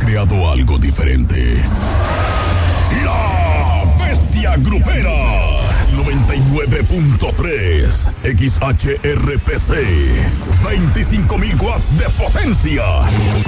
creado algo diferente. La Bestia Grupera 99.3 XHRPC, 25.000 watts de potencia.